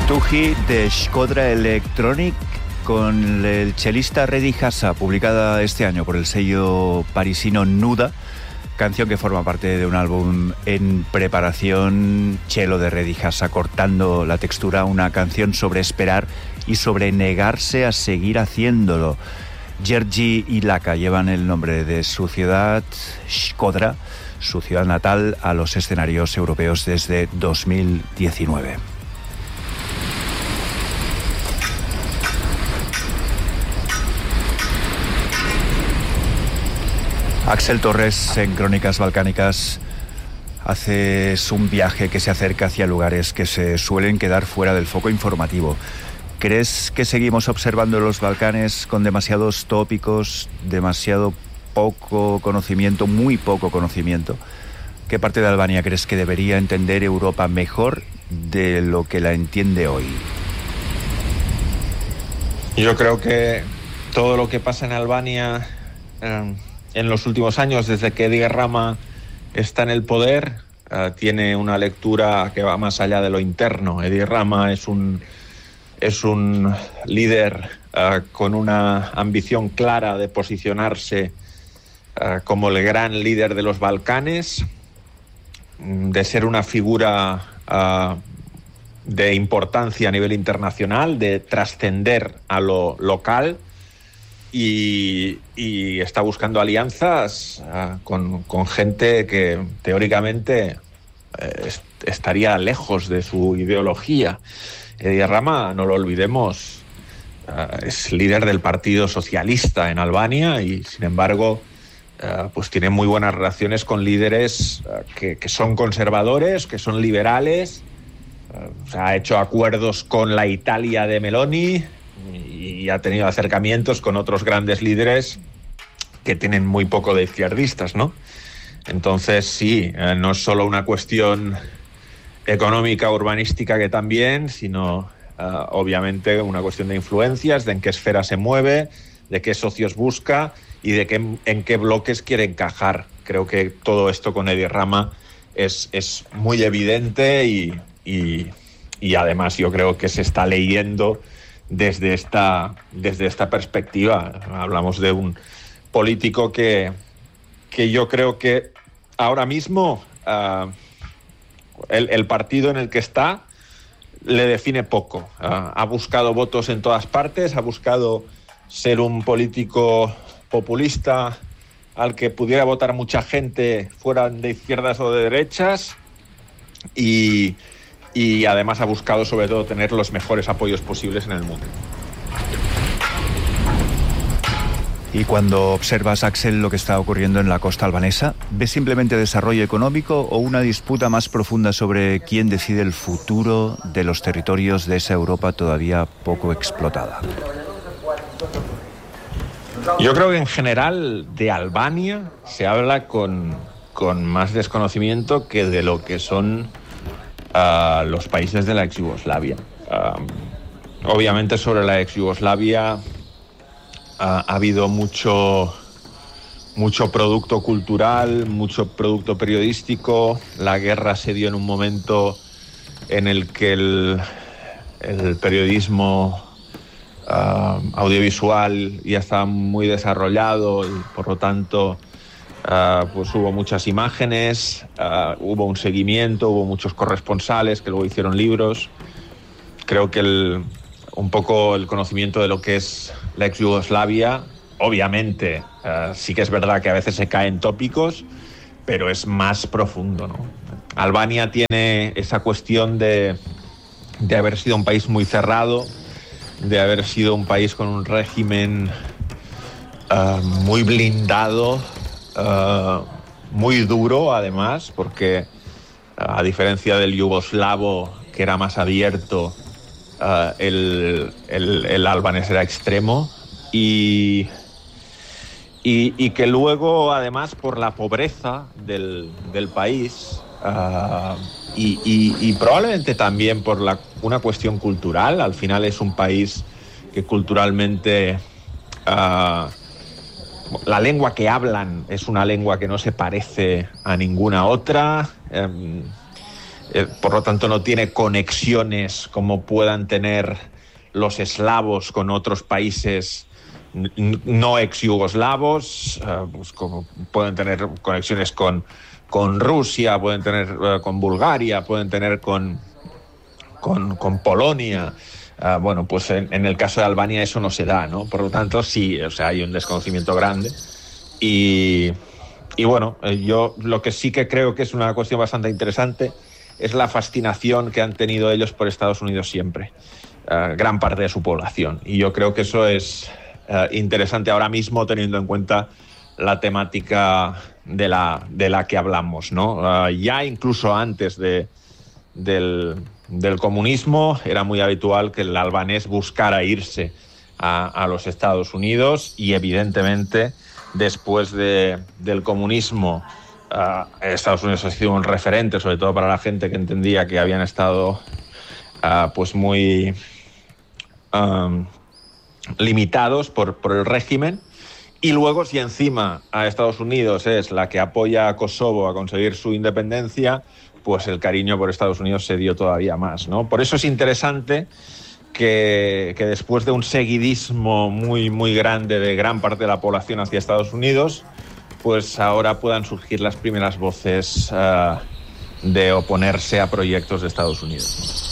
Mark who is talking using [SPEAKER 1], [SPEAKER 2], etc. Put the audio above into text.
[SPEAKER 1] Tuji de Shkodra Electronic con el chelista Reddy Hassa, publicada este año por el sello parisino Nuda, canción que forma parte de un álbum en preparación, chelo de Reddy Hassa cortando la textura, una canción sobre esperar y sobre negarse a seguir haciéndolo. Jerzy y Laka llevan el nombre de su ciudad, Shkodra, su ciudad natal, a los escenarios europeos desde 2019. Axel Torres, en Crónicas Balcánicas, haces un viaje que se acerca hacia lugares que se suelen quedar fuera del foco informativo. ¿Crees que seguimos observando los Balcanes con demasiados tópicos, demasiado poco conocimiento, muy poco conocimiento? ¿Qué parte de Albania crees que debería entender Europa mejor de lo que la entiende hoy?
[SPEAKER 2] Yo creo que todo lo que pasa en Albania en los últimos años, desde que Edi Rama está en el poder, tiene una lectura que va más allá de lo interno. Edi Rama es un líder con una ambición clara de posicionarse como el gran líder de los Balcanes, de ser una figura de importancia a nivel internacional, de trascender a lo local, y está buscando alianzas con gente que teóricamente estaría lejos de su ideología. Edi Rama, no lo olvidemos, es líder del Partido Socialista en Albania y, sin embargo, pues tiene muy buenas relaciones con líderes que son conservadores, que son liberales. Ha hecho acuerdos con la Italia de Meloni y ha tenido acercamientos con otros grandes líderes que tienen muy poco de izquierdistas, ¿no? Entonces, sí, no es solo una cuestión económica, urbanística, que también, sino obviamente una cuestión de influencias, de en qué esfera se mueve, de qué socios busca y de en qué bloques quiere encajar. Creo que todo esto con Edi Rama es muy evidente y además yo creo que se está leyendo desde esta perspectiva. Hablamos de un político que yo creo que ahora mismo el partido en el que está le define poco. Ha buscado votos en todas partes, ha buscado ser un político populista al que pudiera votar mucha gente, fueran de izquierdas o de derechas, y además ha buscado sobre todo tener los mejores apoyos posibles en el mundo.
[SPEAKER 1] Y cuando observas, Axel, lo que está ocurriendo en la costa albanesa, ¿ves simplemente desarrollo económico o una disputa más profunda sobre quién decide el futuro de los territorios de esa Europa todavía poco explotada?
[SPEAKER 2] Yo creo que en general de Albania se habla con más desconocimiento que de lo que son los países de la ex Yugoslavia. Obviamente sobre la ex Yugoslavia ha habido mucho producto cultural, mucho producto periodístico. La guerra se dio en un momento en el que el periodismo audiovisual ya estaba muy desarrollado y por lo tanto pues hubo muchas imágenes, hubo un seguimiento, hubo muchos corresponsales que luego hicieron libros. Creo que un poco el conocimiento de lo que es la ex Yugoslavia, obviamente sí que es verdad que a veces se caen tópicos, pero es más profundo, ¿no? Albania tiene esa cuestión de haber sido un país muy cerrado, de haber sido un país con un régimen muy blindado, muy duro además, porque a diferencia del yugoslavo, que era más abierto, el albanés era extremo, y que luego además por la pobreza del país y probablemente también por una cuestión cultural. Al final es un país que culturalmente la lengua que hablan es una lengua que no se parece a ninguna otra. por lo tanto no tiene conexiones como puedan tener los eslavos con otros países no ex-yugoslavos, pues como pueden tener conexiones con Rusia, pueden tener con Bulgaria, pueden tener con Polonia. Bueno, pues en el caso de Albania eso no se da, ¿no? Por lo tanto, sí, o sea, hay un desconocimiento grande. Y bueno, yo lo que sí que creo que es una cuestión bastante interesante es la fascinación que han tenido ellos por Estados Unidos siempre, gran parte de su población. Y yo creo que eso es interesante ahora mismo, teniendo en cuenta la temática de la que hablamos, ¿no? Ya incluso antes del comunismo era muy habitual que el albanés buscara irse a los Estados Unidos, y evidentemente después del comunismo Estados Unidos ha sido un referente, sobre todo para la gente que entendía que habían estado pues muy limitados por el régimen. Y luego, si encima a Estados Unidos es la que apoya a Kosovo a conseguir su independencia, pues el cariño por Estados Unidos se dio todavía más, ¿no? Por eso es interesante que después de un seguidismo muy, muy grande de gran parte de la población hacia Estados Unidos, pues ahora puedan surgir las primeras voces de oponerse a proyectos de Estados Unidos.